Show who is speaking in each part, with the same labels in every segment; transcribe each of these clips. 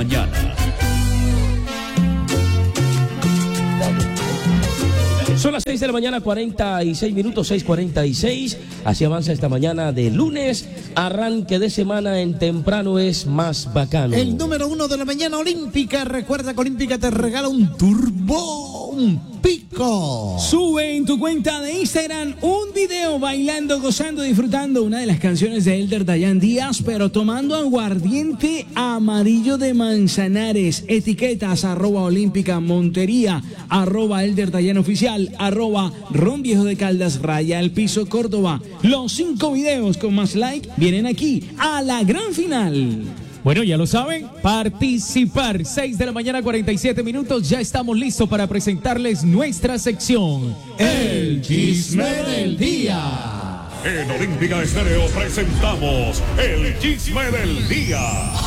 Speaker 1: mañana. Son las 6 de la mañana, 46 minutos, 6:46. Así avanza esta mañana de lunes. Arranque de semana en temprano es más bacano.
Speaker 2: El número 1 de la mañana olímpica. Recuerda que Olímpica te regala un turbo, un pico.
Speaker 3: Sube en tu cuenta de Instagram un video bailando, gozando, disfrutando una de las canciones de Elder Dayan Díaz, pero tomando aguardiente amarillo de Manzanares. Etiquetas @Olímpica Montería, @Elder Dayan Oficial, @Ron Viejo de Caldas, Raya al Piso Córdoba. Los 5 videos con más like vienen aquí a la gran final.
Speaker 4: Bueno, ya lo saben, participar. 6 de la mañana, 47 minutos. Ya estamos listos para presentarles nuestra sección,
Speaker 5: El Chisme del Día. En Olímpica Estéreo presentamos El Chisme del Día.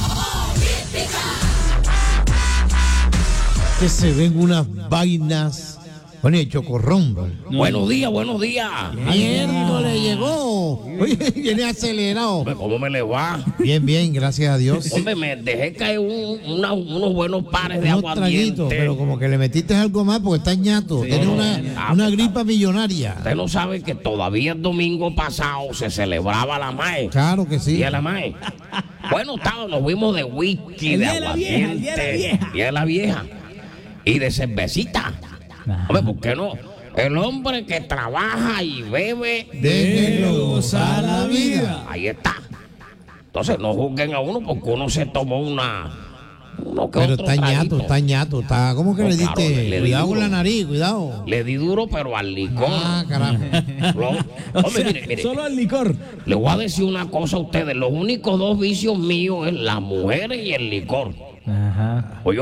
Speaker 2: Que se ven unas vainas. Bueno, el chocorrón.
Speaker 1: No. Buenos días, buenos días.
Speaker 2: Miércoles llegó. Oye, viene acelerado.
Speaker 1: ¿Cómo me le va?
Speaker 2: Bien, bien, gracias a Dios.
Speaker 1: Hombre, me dejé caer unos buenos pares de
Speaker 2: Unos
Speaker 1: aguardiente.
Speaker 2: traguitos, pero como que le metiste algo más porque está ñato.
Speaker 1: Sí,
Speaker 2: Tiene una gripa millonaria.
Speaker 1: Usted no sabe que todavía el domingo pasado se celebraba la MAE.
Speaker 2: Claro que sí.
Speaker 1: Día de la MAE. Bueno, nos fuimos de whisky, de aguardiente. Día de la vieja. Y de cervecita. Hombre, ¿por qué no? El hombre que trabaja y bebe,
Speaker 2: déjenlo gozar la vida.
Speaker 1: Ahí está. Entonces no juzguen a uno porque uno se tomó
Speaker 2: pero está ñato, está. ¿Cómo que
Speaker 1: no,
Speaker 2: le diste?
Speaker 1: Claro,
Speaker 2: cuidado con la nariz, cuidado.
Speaker 1: Le di duro, pero al licor.
Speaker 2: Ah, carajo.
Speaker 1: Hombre, mire.
Speaker 3: Solo al licor.
Speaker 1: Le voy a decir una cosa a ustedes. Los únicos 2 vicios míos es las mujeres y el licor.
Speaker 4: Ajá.
Speaker 1: Oye,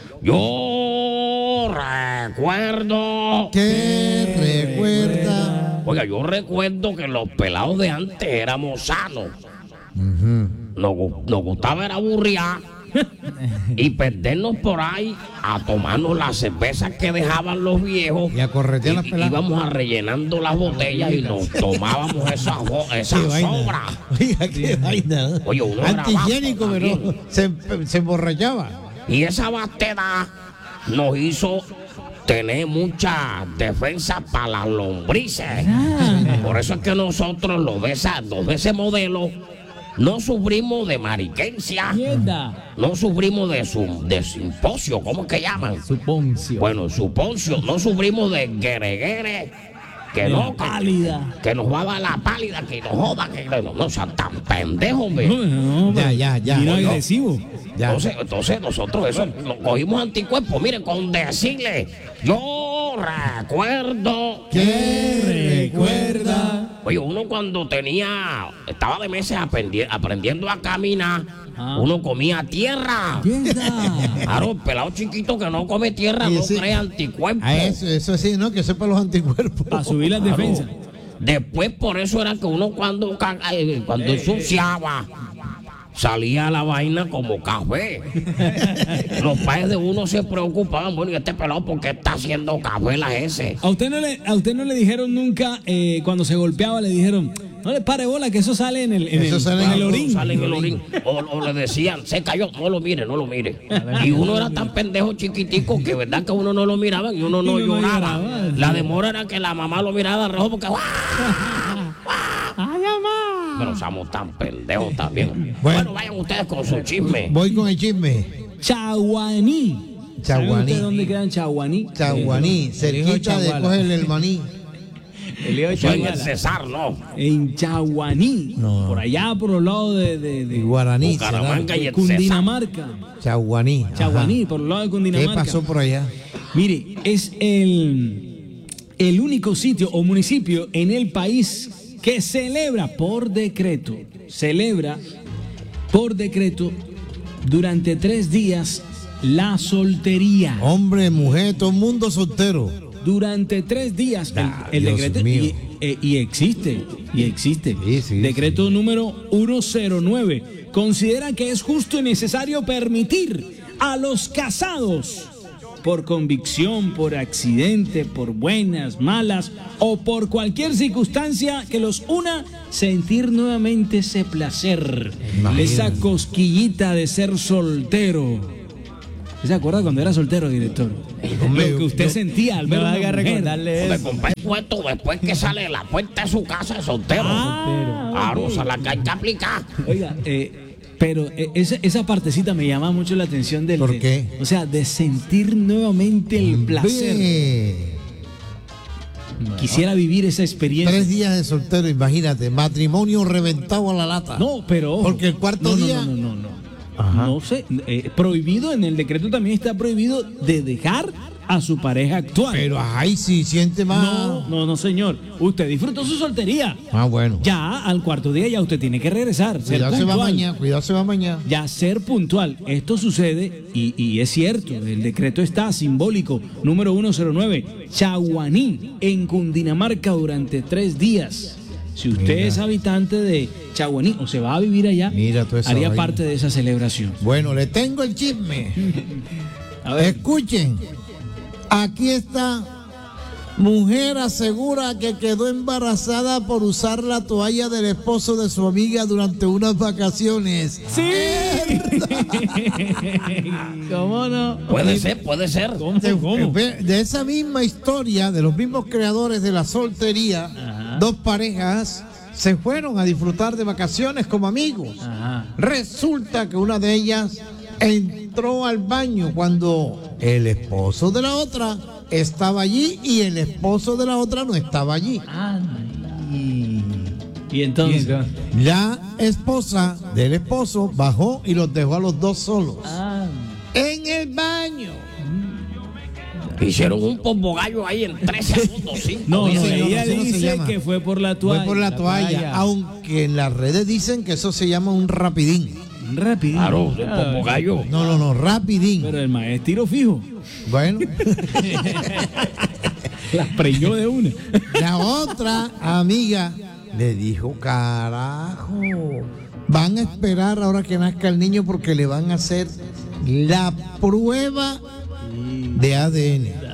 Speaker 1: yo recuerdo.
Speaker 2: ¿Qué recuerda?
Speaker 1: Oiga, yo recuerdo que los pelados de antes éramos sanos. Nos gustaba era aburriar y perdernos por ahí a tomarnos las cervezas que dejaban los viejos
Speaker 2: y a corretear las peladas.
Speaker 1: Íbamos a rellenando las botellas y nos tomábamos esas sobras.
Speaker 2: Oiga, qué vaina.
Speaker 1: Oye, uno
Speaker 2: antihigiénico, pero se emborrachaba.
Speaker 1: Y esa bastedad nos hizo tener mucha defensa para las lombrices. Por eso es que nosotros, los de ese modelo, no sufrimos de mariquencia. No sufrimos de simposio, ¿cómo es que llaman?
Speaker 4: Suponcio.
Speaker 1: Bueno, suponcio. No sufrimos de guereguere. Que no, que nos va a dar la pálida, que nos joda, que no sean tan pendejos, hombre.
Speaker 2: Ya.
Speaker 3: Y no agresivo.
Speaker 1: Entonces nosotros eso lo cogimos anticuerpos. Miren, con decirle, yo recuerdo.
Speaker 2: ¿Qué recuerda?
Speaker 1: Oye, uno cuando estaba de meses aprendiendo a caminar, uno comía tierra. Claro, el pelado chiquito que no come tierra no crea anticuerpos.
Speaker 2: Eso sí, ¿no? Que sepa los anticuerpos.
Speaker 3: Para subir las defensas.
Speaker 1: Después, por eso era que uno cuando ensuciaba, salía la vaina como café. Los padres de uno se preocupaban, bueno, ¿y este pelado por qué está haciendo café la S?
Speaker 3: ¿A usted no le dijeron nunca, cuando se golpeaba, le dijeron, no le pare bola, que eso sale en el orín?
Speaker 1: Sale en el orín. O le decían, se cayó, no lo mire. Y uno era tan pendejo chiquitico que verdad que uno no lo miraba y uno no lloraba. La demora era que la mamá lo miraba de reojo porque pero somos tan pendejos también. Bueno, vayan ustedes con su chisme.
Speaker 2: Voy con el chisme.
Speaker 3: Chaguaní. ¿Saben ustedes dónde quedan Chaguaní?
Speaker 2: Chaguaní, cerquita de coger el maní.
Speaker 1: En el Cesar, ¿no?
Speaker 3: En Chaguaní. No. Por allá, por los lados de
Speaker 2: Guaraní.
Speaker 1: Bucaramanga y el
Speaker 3: Cundinamarca.
Speaker 2: Chaguaní.
Speaker 3: Chaguaní, por los lados de Cundinamarca.
Speaker 2: ¿Qué pasó por allá?
Speaker 3: Mire, es el único sitio o municipio en el país que celebra por decreto durante 3 días la soltería.
Speaker 2: Hombre, mujer, todo el mundo soltero.
Speaker 3: Durante 3 días el decreto y existe.
Speaker 2: Sí,
Speaker 3: decreto número 109 considera que es justo y necesario permitir a los casados por convicción, por accidente, por buenas, malas o por cualquier circunstancia que los una, sentir nuevamente ese placer, esa cosquillita de ser soltero. ¿Se acuerda cuando era soltero, director? Lo que usted sentía al ver
Speaker 4: No
Speaker 3: una
Speaker 4: haga
Speaker 3: mujer.
Speaker 4: recordarle
Speaker 1: Me
Speaker 4: eso.
Speaker 1: compré el puesto después que sale de la puerta de su casa de soltero.
Speaker 3: Ah,
Speaker 1: Claro,
Speaker 3: ok.
Speaker 1: esa es la que hay que aplicar.
Speaker 3: Oiga, pero esa partecita me llama mucho la atención del...
Speaker 2: ¿Por qué?
Speaker 3: O sea, de sentir nuevamente el placer.
Speaker 2: Ve.
Speaker 3: Quisiera vivir esa experiencia.
Speaker 2: 3 días de soltero, imagínate, matrimonio reventado a la lata.
Speaker 3: No, pero ojo.
Speaker 2: Porque el cuarto
Speaker 3: No,
Speaker 2: día-
Speaker 3: No.
Speaker 2: Ajá.
Speaker 3: No sé, prohibido, en el decreto también está prohibido de dejar a su pareja actual.
Speaker 2: Pero ahí sí siente más.
Speaker 3: No, señor. Usted disfrutó su soltería.
Speaker 2: Ah, bueno.
Speaker 3: Ya al cuarto día ya usted tiene que regresar. Ser
Speaker 2: Cuidado se va
Speaker 3: puntual.
Speaker 2: mañana, cuidado se va mañana.
Speaker 3: Ya ser puntual. Esto sucede y es cierto. El decreto está simbólico. Número 109. Chaguaní, en Cundinamarca, durante 3 días. Si usted
Speaker 2: Mira.
Speaker 3: es habitante de Chaguaní o se va a vivir allá,
Speaker 2: Mira toda esa
Speaker 3: haría
Speaker 2: vaina.
Speaker 3: parte de esa celebración.
Speaker 2: Bueno, le tengo el chisme.
Speaker 3: A ver.
Speaker 2: Escuchen. Aquí está. Mujer asegura que quedó embarazada por usar la toalla del esposo de su amiga durante unas vacaciones.
Speaker 3: ¡Sí! ¿Cómo no?
Speaker 1: Puede ser.
Speaker 2: De esa misma historia, de los mismos creadores de la soltería, 2 parejas se fueron a disfrutar de vacaciones como amigos.
Speaker 3: Ajá.
Speaker 2: Resulta que una de ellas entró al baño cuando el esposo de la otra estaba allí y el esposo de la otra no estaba allí.
Speaker 3: Y entonces.
Speaker 2: La esposa del esposo bajó y los dejó a los 2 solos en el baño.
Speaker 1: Hicieron un pombogallo ahí en 3 segundos, 5
Speaker 3: No,
Speaker 2: Dice, no,
Speaker 3: ella
Speaker 2: así no se
Speaker 3: dice
Speaker 2: llama.
Speaker 3: que fue por la toalla.
Speaker 2: Fue por la toalla, aunque en las redes dicen que eso se llama un rapidín.
Speaker 3: Rápido.
Speaker 1: Claro, el pombogallo.
Speaker 2: No, rapidín.
Speaker 3: Pero el maestro es tiro fijo.
Speaker 2: Bueno,
Speaker 3: Las preñó de una.
Speaker 2: la otra amiga le dijo, carajo, van a esperar ahora que nazca el niño porque le van a hacer la prueba de ADN.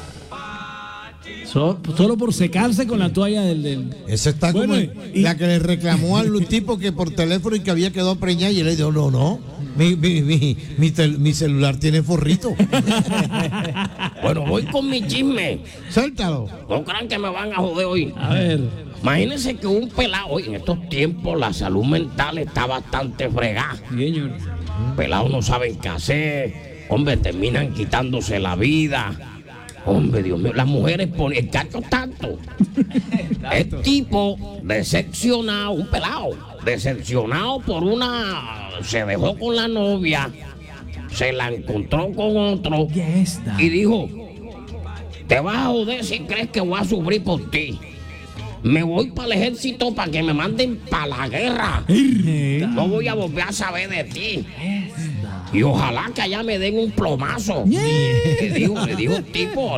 Speaker 3: Solo por secarse con la toalla del...
Speaker 2: Eso está
Speaker 3: Bueno,
Speaker 2: como
Speaker 3: y-
Speaker 2: la que le reclamó al tipo que por teléfono y que había quedado preñada y él le dijo, no, mi celular tiene forrito.
Speaker 1: Bueno, voy con mi chisme.
Speaker 2: Suéltalo.
Speaker 1: No crean que me van a joder hoy.
Speaker 3: A ver.
Speaker 1: Imagínense que un pelado, hoy en estos tiempos la salud mental está bastante fregada.
Speaker 3: Señor.
Speaker 1: Pelados no saben qué hacer. Hombre, terminan quitándose la vida. Hombre, Dios mío, las mujeres ponen el cacho tanto. El tipo decepcionado, un pelado, decepcionado por una. Se dejó con la novia, se la encontró con otro
Speaker 3: Ya está.
Speaker 1: y dijo: te vas a joder si crees que voy a sufrir por ti. Me voy para el ejército para que me manden para la guerra. No voy a volver a saber de ti. Y ojalá que allá me den un plomazo. Le dijo el tipo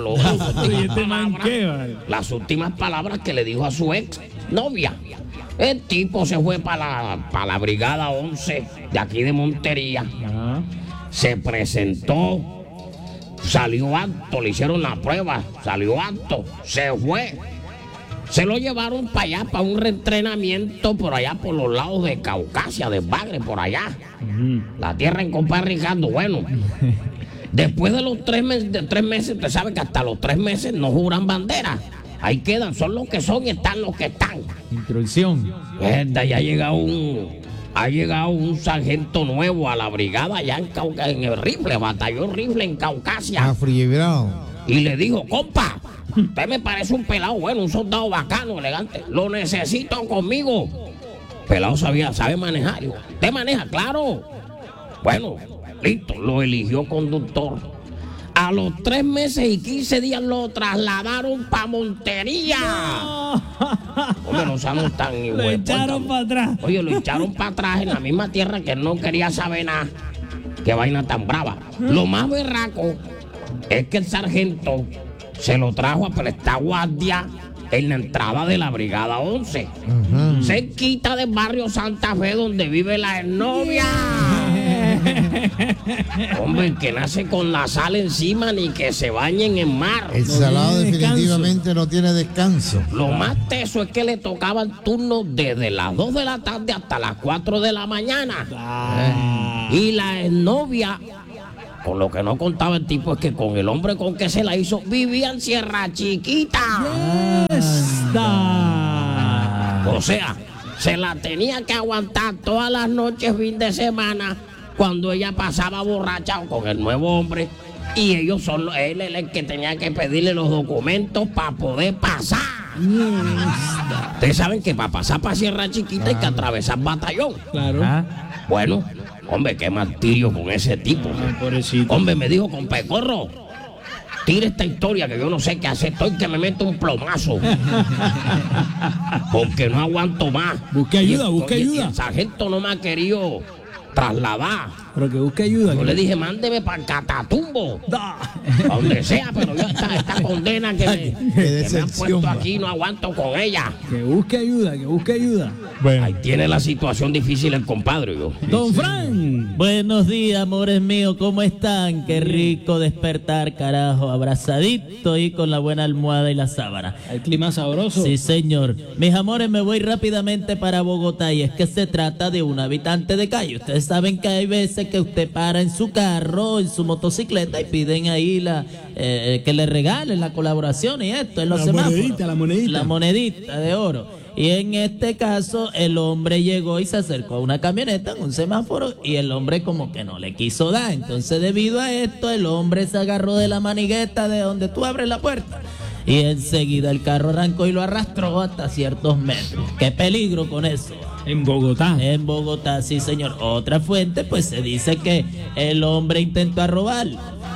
Speaker 1: las últimas palabras que le dijo a su ex novia. El tipo se fue para la brigada 11 de aquí de Montería. Se presentó, salió apto, le hicieron la prueba, salió apto, se fue. Se lo llevaron para allá, para un reentrenamiento por allá, por los lados de Caucasia, de Bagre, por allá. La tierra en compadre Ricardo. Bueno, después de los 3 meses, usted sabe que hasta los 3 meses no juran bandera. Ahí quedan, son los que son y están los que están.
Speaker 4: Introducción.
Speaker 1: Ya ha llegado un sargento nuevo a la brigada allá en el rifle, batallón rifle en Caucasia.
Speaker 2: Afriebrado.
Speaker 1: Y le dijo: compa, usted me parece un pelado bueno, un soldado bacano, elegante. Lo necesito conmigo. Pelado sabe manejar. Digo, ¿usted maneja? Claro. Bueno, listo, lo eligió conductor. A los 3 meses y 15 días lo trasladaron para Montería. Hombre, no somos tan
Speaker 3: Lo
Speaker 1: hijueputa.
Speaker 3: echaron para atrás.
Speaker 1: Oye, lo echaron para atrás en la misma tierra que él no quería saber nada. Qué vaina tan brava. Lo más berraco es que el sargento se lo trajo a prestar guardia en la entrada de la brigada 11. Cerquita del barrio Santa Fe, donde vive la novia. Hombre, que nace con la sal encima ni que se bañe en el mar.
Speaker 2: El salado
Speaker 3: tiene
Speaker 2: definitivamente no tiene descanso.
Speaker 1: Lo más teso es que le tocaban turnos desde las 2 de la tarde hasta las 4 de la mañana. Y la novia con lo que no contaba el tipo es que con el hombre con que se la hizo vivía en Sierra Chiquita. O sea, se la tenía que aguantar todas las noches, fin de semana, cuando ella pasaba borracha con el nuevo hombre. Y ellos son, él es el que tenía que pedirle los documentos para poder pasar. Ustedes saben que para pasar para Sierra Chiquita hay que atravesar Batallón.
Speaker 3: Claro.
Speaker 1: Bueno, hombre, qué martirio con ese tipo.
Speaker 3: Pobrecito.
Speaker 1: Hombre, me dijo, con Pecorro, tire esta historia que yo no sé qué hacer, estoy que me meto un plomazo. Porque no aguanto más.
Speaker 3: Busque ayuda, busque
Speaker 1: Y
Speaker 3: ayuda.
Speaker 1: el sargento no me ha querido trasladar.
Speaker 3: Pero que busque ayuda.
Speaker 1: Yo
Speaker 3: que-
Speaker 1: le dije, mándeme para el Catatumbo.
Speaker 3: Da.
Speaker 1: A donde sea, pero yo esta condena que me han
Speaker 2: decepción,
Speaker 1: puesto
Speaker 2: va.
Speaker 1: aquí no aguanto con ella.
Speaker 3: Que busque ayuda, que busque ayuda.
Speaker 1: Ahí tiene la situación difícil el compadre, yo.
Speaker 3: Don Fran.
Speaker 6: Buenos días, amores míos, ¿cómo están? Qué rico despertar, carajo, abrazadito y con la buena almohada y la sábana.
Speaker 3: El clima sabroso.
Speaker 6: Sí, señor. Mis amores, me voy rápidamente para Bogotá y es que se trata de un habitante de calle. Ustedes saben que hay veces que usted para en su carro, en su motocicleta y piden ahí que le regalen la colaboración y esto en los
Speaker 3: La
Speaker 6: semáforos.
Speaker 3: monedita, la monedita.
Speaker 6: La monedita de oro. Y en este caso, el hombre llegó y se acercó a una camioneta en un semáforo y el hombre como que no le quiso dar. Entonces, debido a esto, el hombre se agarró de la manigueta de donde tú abres la puerta. Y enseguida el carro arrancó y lo arrastró hasta ciertos metros. ¡Qué peligro con eso!
Speaker 3: En Bogotá.
Speaker 6: En Bogotá, sí, señor. Otra fuente, pues se dice que el hombre intentó robar.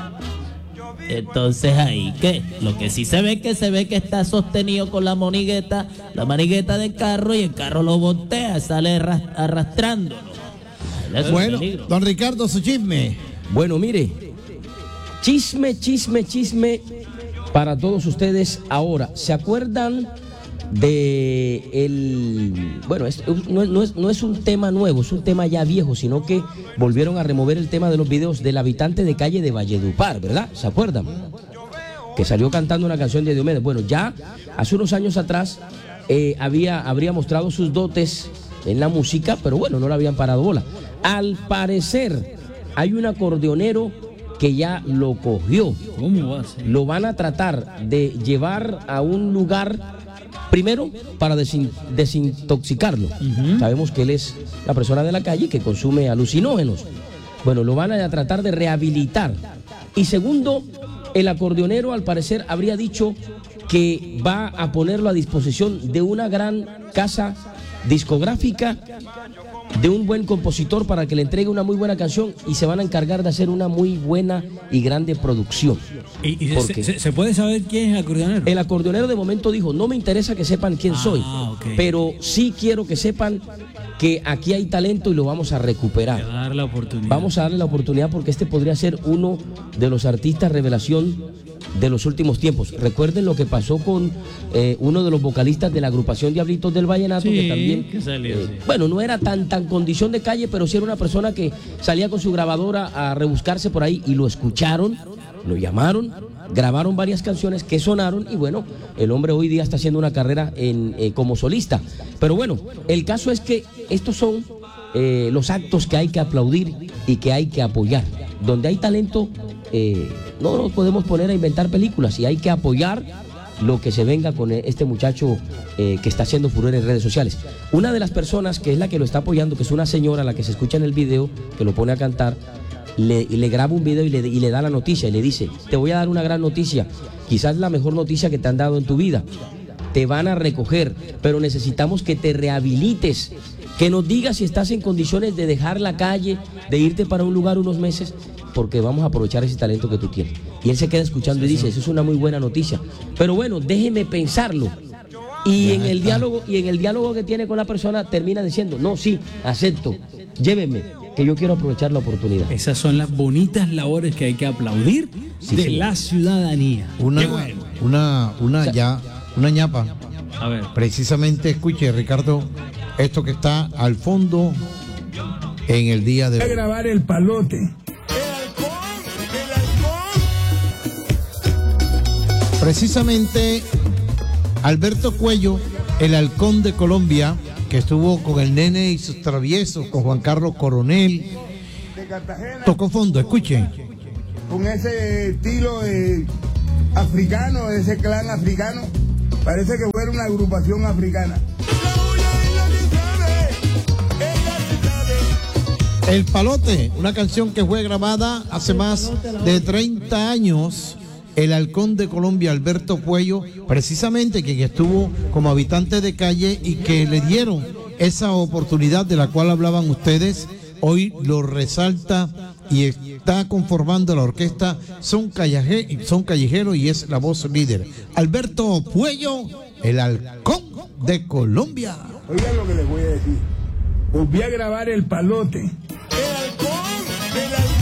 Speaker 6: Entonces ahí, ¿qué? Lo que sí se ve que está sostenido con la manigueta del carro y el carro lo voltea, sale arrastrándolo. Eso es
Speaker 2: Bueno,
Speaker 6: peligro.
Speaker 2: don Ricardo, su chisme.
Speaker 1: Bueno, mire, chisme para todos ustedes ahora. ¿Se acuerdan de bueno, no es un tema nuevo, es un tema ya viejo, sino que volvieron a remover el tema de los videos del habitante de calle de Valledupar, ¿verdad? ¿Se acuerdan? Que salió cantando una canción de Diomedes. Bueno, ya hace unos años atrás habría mostrado sus dotes en la música, pero bueno, no le habían parado bola. Al parecer, hay un acordeonero que ya lo cogió.
Speaker 3: ¿Cómo va a ser?
Speaker 1: Lo van a tratar de llevar a un lugar, primero, para desintoxicarlo. Sabemos que él es la persona de la calle que consume alucinógenos. Bueno, lo van a tratar de rehabilitar. Y segundo, el acordeonero al parecer habría dicho que va a ponerlo a disposición de una gran casa discográfica, de un buen compositor para que le entregue una muy buena canción y se van a encargar de hacer una muy buena y grande producción.
Speaker 3: ¿Y
Speaker 1: ¿Por qué?
Speaker 3: se puede saber quién es el acordeonero?
Speaker 1: El acordeonero de momento dijo, no me interesa que sepan quién soy,
Speaker 3: ok.
Speaker 1: pero sí quiero que sepan que aquí hay talento y lo vamos a recuperar.
Speaker 3: Le va a dar la oportunidad.
Speaker 1: Vamos a darle la oportunidad porque este podría ser uno de los artistas revelación de los últimos tiempos. Recuerden lo que pasó con uno de los vocalistas de la agrupación Diablitos del Vallenato,
Speaker 3: Sí,
Speaker 1: que también,
Speaker 3: que salió, sí.
Speaker 1: bueno, no era tan condición de calle, pero sí era una persona que salía con su grabadora a rebuscarse por ahí y lo escucharon, lo llamaron, grabaron varias canciones que sonaron y bueno, el hombre hoy día está haciendo una carrera como solista. Pero bueno, el caso es que estos son los actos que hay que aplaudir y que hay que apoyar. Donde hay talento, no nos podemos poner a inventar películas y hay que apoyar lo que se venga con este muchacho que está haciendo furor en redes sociales. Una de las personas que es la que lo está apoyando, que es una señora, la que se escucha en el video, que lo pone a cantar, le graba un video y le da la noticia y le dice, te voy a dar una gran noticia, quizás la mejor noticia que te han dado en tu vida. Te van a recoger, pero necesitamos que te rehabilites, que nos digas si estás en condiciones de dejar la calle, de irte para un lugar unos meses, porque vamos a aprovechar ese talento que tú tienes. Y él se queda escuchando y dice, eso es una muy buena noticia. Pero bueno, déjeme pensarlo. Y en el diálogo que tiene con la persona termina diciendo, no, sí, acepto, llévenme, que yo quiero aprovechar la oportunidad.
Speaker 3: Esas son las bonitas labores que hay que aplaudir
Speaker 1: Sí,
Speaker 3: de
Speaker 1: señor.
Speaker 3: la ciudadanía.
Speaker 2: Una ñapa.
Speaker 3: A ver.
Speaker 2: Precisamente, escuche, Ricardo, esto que está al fondo en el día de hoy.
Speaker 7: Grabar el palote.
Speaker 2: Precisamente, Alberto Cuello, el halcón de Colombia, que estuvo con el nene y sus traviesos, con Juan Carlos Coronel, tocó fondo, escuchen.
Speaker 7: con ese estilo africano, de ese clan africano. Parece que fuera una agrupación africana.
Speaker 2: El Palote, una canción que fue grabada hace más de 30 años. El halcón de Colombia, Alberto Puello, precisamente quien estuvo como habitante de calle y que le dieron esa oportunidad de la cual hablaban ustedes, hoy lo resalta y está conformando la orquesta Son Callejero y es la voz líder. Alberto Puello, el halcón de Colombia.
Speaker 7: Oigan lo que les voy a decir. Volví a grabar El Palote. ¡El halcón! ¡El halcón!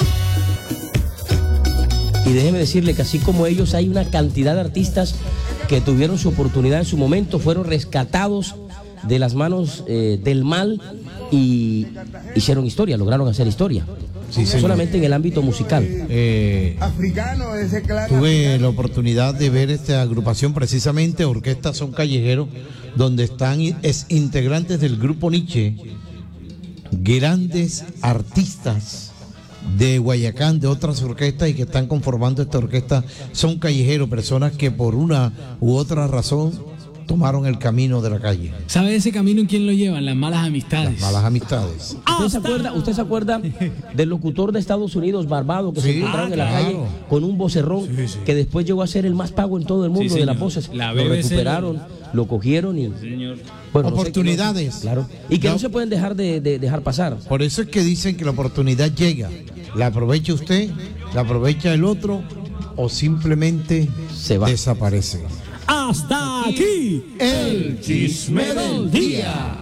Speaker 1: Y déjeme decirle que así como ellos hay una cantidad de artistas que tuvieron su oportunidad en su momento, fueron rescatados de las manos del mal y hicieron historia, lograron hacer historia. Sí, solamente en el ámbito musical.
Speaker 7: Africano, ese clan.
Speaker 2: Tuve la oportunidad de ver esta agrupación, precisamente Orquesta Son Callejero, donde están integrantes del grupo Nietzsche, grandes artistas de Guayacán, de otras orquestas y que están conformando esta orquesta Son Callejero, personas que por una u otra razón tomaron el camino de la calle.
Speaker 3: ¿Sabe ese camino en quién lo llevan? Las malas amistades.
Speaker 2: Las malas amistades.
Speaker 1: ¿Usted se acuerda del locutor de Estados Unidos, Barbado, que se encontraron en la calle con un vocerrón que después llegó a ser el más pago en todo el mundo de las voces? Lo recuperaron, lo cogieron y... Bueno,
Speaker 2: oportunidades.
Speaker 1: Claro. Y que no se pueden dejar de dejar pasar.
Speaker 2: Por eso es que dicen que la oportunidad llega. La aprovecha usted, la aprovecha el otro o simplemente se va. Desaparece.
Speaker 3: Hasta aquí el chisme del día.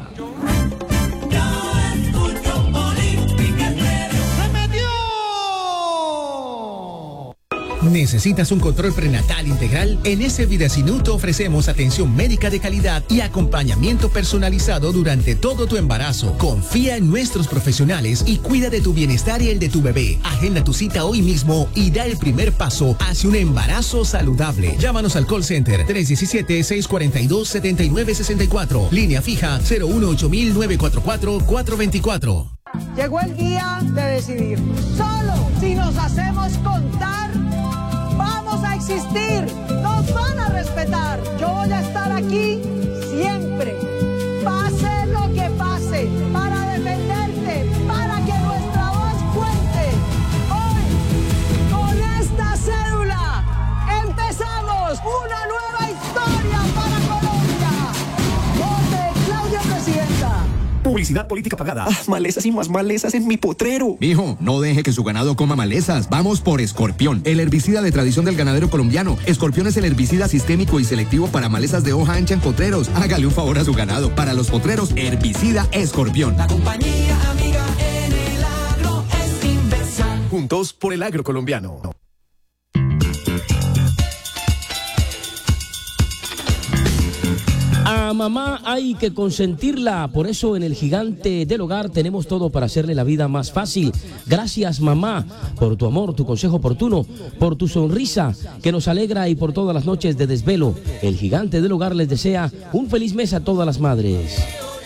Speaker 8: ¿Necesitas un control prenatal integral? En ese Vidacinu te ofrecemos atención médica de calidad y acompañamiento personalizado durante todo tu embarazo. Confía en nuestros profesionales y cuida de tu bienestar y el de tu bebé. Agenda tu cita hoy mismo y da el primer paso hacia un embarazo saludable. Llámanos al call center 317-642-7964. Línea fija 018-944-424.
Speaker 9: Llegó el día de decidir. Solo si nos hacemos contar, vamos a existir, nos van a respetar. Yo voy a estar aquí siempre, pase lo que pase, para defenderte, para que nuestra voz cuente. Hoy, con esta cédula, empezamos una nueva historia para Colombia. Vote Claudia Presidenta.
Speaker 10: Publicidad política pagada. Malezas y más malezas en mi potrero.
Speaker 11: Mijo, no deje que su ganado coma malezas. Vamos por Escorpión, el herbicida de tradición del ganadero colombiano. Escorpión es el herbicida sistémico y selectivo para malezas de hoja ancha en potreros. Hágale un favor a su ganado. Para los potreros, herbicida Escorpión.
Speaker 10: La compañía amiga en el agro es Inversa. Juntos por el agro colombiano.
Speaker 1: A mamá hay que consentirla, por eso en el Gigante del Hogar tenemos todo para hacerle la vida más fácil. Gracias, mamá, por tu amor, tu consejo oportuno, por tu sonrisa que nos alegra y por todas las noches de desvelo. El Gigante del Hogar les desea un feliz mes a todas las madres.